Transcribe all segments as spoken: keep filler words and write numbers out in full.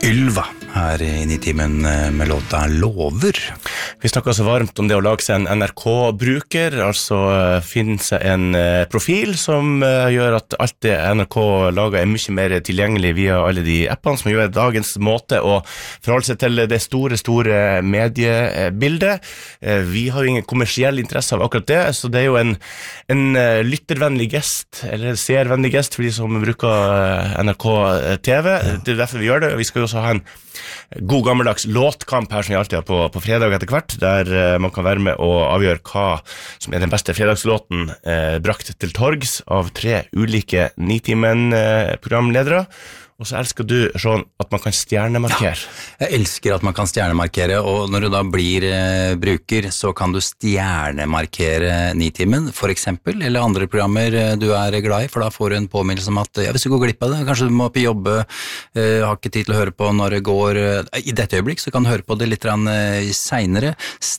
Ylva her i Nitimen med låta Lover. Vi snakker så varmt om det å lage seg en N R K-bruker, altså finne seg en profil som gjør at alt det N R K lager er mye mer tilgjengelig via alle de appene som gjør dagens måte å forholde seg til det store, store mediebildet. Vi har jo ingen kommersiell interesse av akkurat det, så det er jo en, en lyttervennlig gest, eller seervennlig gest for de som bruker N R K T V. Det er derfor vi gjør det, og vi skal jo også ha en god gammeldags låtkamp her som vi alltid har på, på fredag etter hvert, der uh, man kan være med og avgjøre hva som er den beste fredagslåten uh, brakt til torgs av tre ulike Nitimen uh, programledere. Og så elsker du, Sean, at man kan stjernemarkere. Ja, jeg elsker at man kan stjernemarkere, og når du da blir eh, bruker, så kan du stjernemarkere Nitimen, for eksempel, eller andre programmer eh, du er glad i, for da får du en påminnelse om at, ja, hvis du går glipp av det, kanskje du må opp i jobbe, eh, har ikke tid til å høre på når det går, eh, i dette øyeblikk, så kan du høre på det litt eh, senere.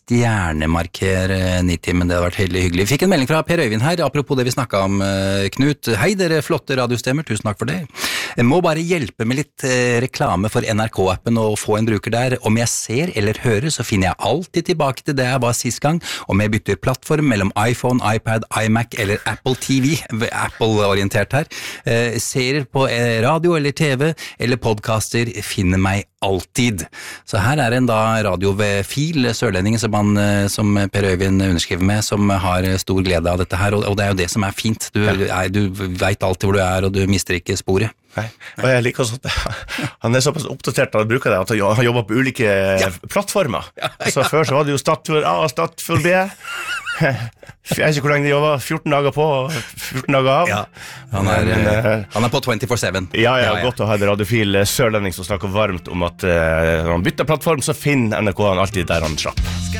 Stjernemarkere Nitimen, det har vært helt hyggelig. Vi fikk en melding fra Per Øyvind her, apropos det vi snakket om, eh, Knut. Hei dere flotte radiostemmer, tusen takk for det. Jeg må bare hjelpe med litt eh, reklame for N R K-appen og få en bruker der. Om jeg ser eller hører, så finner jeg alltid tilbake til det jeg var sist gang. Om jeg bytter plattform mellom iPhone, iPad, iMac eller Apple T V, Apple-orientert her, eh, ser på eh, radio eller T V eller podcaster, finner meg alltid. Så her er en da radiofil sørlending som, han, som Per Øyvind underskriver med, som har stor glede av dette her, og, og det er jo det som er fint. Du, er, du vet alltid hvor du er, og du mister ikke sporet. Nei, og jeg liker sånn han er såpass oppdatert at han bruker det, at han jobber på ulike ja. plattformer. Ja, ja. Altså, før så var det jo Statfjord A og Statfjord B. Jeg vet ikke hvor lenge de jobber, fjorten dager på og fjorten dager av. Ja, han er, Men, uh, han er på twenty-four seven. Ja, ja, ja, godt å ha en radiofil sørlending som snakker varmt om at uh, når han bytter plattform, så finner N R K han alltid der han slapp.